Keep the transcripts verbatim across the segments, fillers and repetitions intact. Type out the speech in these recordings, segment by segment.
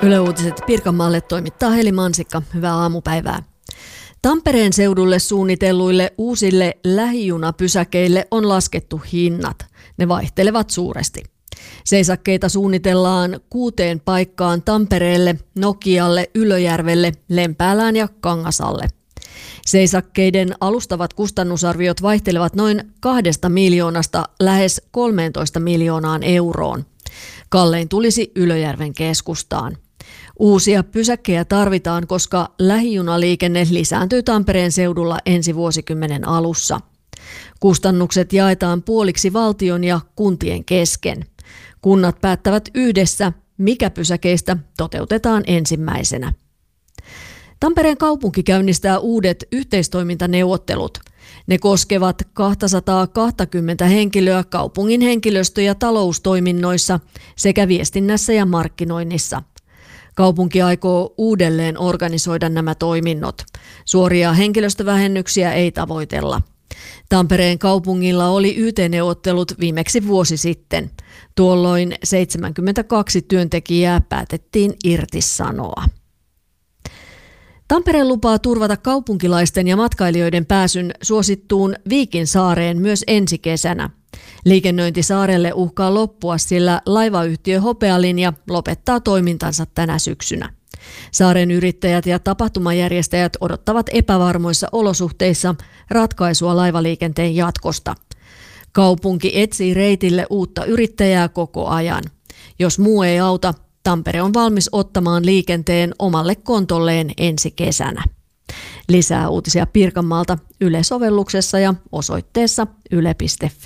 Yle Uutiset Pirkanmaalle toimittaa Heli Mansikka. Hyvää aamupäivää. Tampereen seudulle suunnitelluille uusille lähijunapysäkeille on laskettu hinnat. Ne vaihtelevat suuresti. Seisakkeita suunnitellaan kuuteen paikkaan Tampereelle, Nokialle, Ylöjärvelle, Lempäälään ja Kangasalle. Seisakkeiden alustavat kustannusarviot vaihtelevat noin kahdesta miljoonasta lähes kolmeentoista miljoonaan euroon. Kallein tulisi Ylöjärven keskustaan. Uusia pysäkkejä tarvitaan, koska lähijunaliikenne lisääntyy Tampereen seudulla ensi vuosikymmenen alussa. Kustannukset jaetaan puoliksi valtion ja kuntien kesken. Kunnat päättävät yhdessä, mikä pysäkeistä toteutetaan ensimmäisenä. Tampereen kaupunki käynnistää uudet yhteistoimintaneuvottelut. Ne koskevat kaksisataakaksikymmentä henkilöä kaupungin henkilöstö- ja taloustoiminnoissa sekä viestinnässä ja markkinoinnissa. Kaupunki aikoo uudelleen organisoida nämä toiminnot. Suoria henkilöstövähennyksiä ei tavoitella. Tampereen kaupungilla oli Y T-neuvottelut viimeksi vuosi sitten. Tuolloin seitsemänkymmentäkaksi työntekijää päätettiin irtisanoa. Tampere lupaa turvata kaupunkilaisten ja matkailijoiden pääsyn suosittuun Viikinsaareen myös ensi kesänä. Liikennöinti saarelle uhkaa loppua, sillä laivayhtiö Hopealinja lopettaa toimintansa tänä syksynä. Saaren yrittäjät ja tapahtumajärjestäjät odottavat epävarmoissa olosuhteissa ratkaisua laivaliikenteen jatkosta. Kaupunki etsii reitille uutta yrittäjää koko ajan. Jos muu ei auta, Tampere on valmis ottamaan liikenteen omalle kontolleen ensi kesänä. Lisää uutisia Pirkanmaalta Yle-sovelluksessa ja osoitteessa yle piste fi.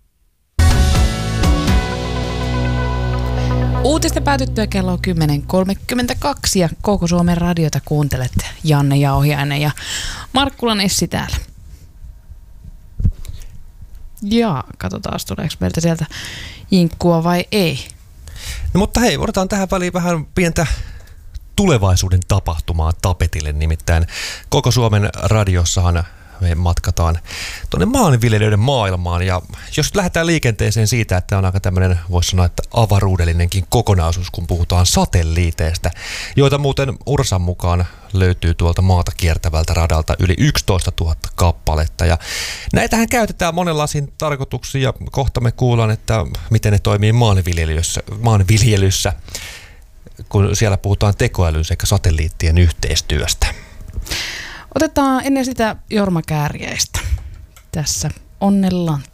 Uutisten päätyttyä kello on kymmenen kolmekymmentäkaksi ja Koko Suomen radiota kuuntelet. Janne Jauhiainen ja Markkulan Essi täällä. Jaa, katsotaan tuleeko meiltä sieltä jinkkua vai ei. No mutta hei, odotetaan tähän väliin vähän pientä tulevaisuuden tapahtumaa tapetille, nimittäin Koko Suomen radiossahan me matkataan tuonne maanviljelijöiden maailmaan, ja jos lähdetään liikenteeseen siitä, että on aika tämmöinen, voisi sanoa, että avaruudellinenkin kokonaisuus, kun puhutaan satelliiteista, joita muuten Ursan mukaan löytyy tuolta maata kiertävältä radalta yli yksitoista tuhatta kappaletta, ja näitähän käytetään monenlaisiin tarkoituksiin, ja kohta me kuullaan, että miten ne toimii maanviljelyssä, maanviljelyssä kun siellä puhutaan tekoälyn sekä satelliittien yhteistyöstä. Otetaan ennen sitä Jorma Kääriäistä. Tässä onnellantti.